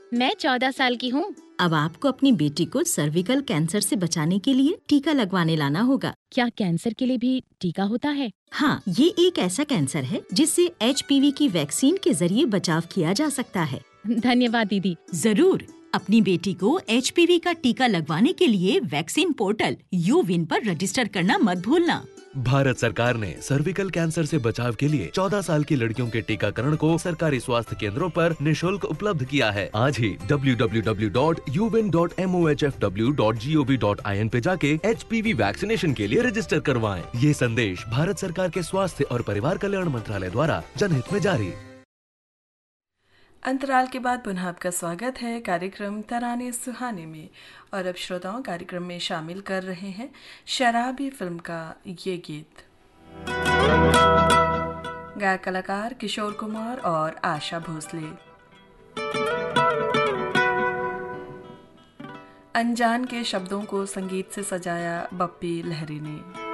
मैं 14 साल की हूँ। अब आपको अपनी बेटी को सर्विकल कैंसर से बचाने के लिए टीका लगवाने लाना होगा। क्या कैंसर के लिए भी टीका होता है? हाँ, ये एक ऐसा कैंसर है जिससे HPV की वैक्सीन के जरिए बचाव किया जा सकता है। धन्यवाद दीदी। जरूर, अपनी बेटी को HPV का टीका लगवाने के लिए वैक्सीन पोर्टल UWIN पर रजिस्टर करना मत भूलना। भारत सरकार ने सर्विकल कैंसर से बचाव के लिए 14 साल की लड़कियों के टीकाकरण को सरकारी स्वास्थ्य केंद्रों पर निशुल्क उपलब्ध किया है। आज ही www.uwin.mohfw.gov.in पे जाके HPV वैक्सीनेशन के लिए रजिस्टर करवाएं। ये संदेश भारत सरकार के स्वास्थ्य और परिवार कल्याण मंत्रालय द्वारा जनहित में जारी। अंतराल के बाद पुनः आपका स्वागत है कार्यक्रम तराने सुहाने में। और अब श्रोताओं कार्यक्रम में शामिल कर रहे हैं शराबी फिल्म का ये गीत। गायक कलाकार किशोर कुमार और आशा भोसले। अनजान के शब्दों को संगीत से सजाया बप्पी लहरी ने।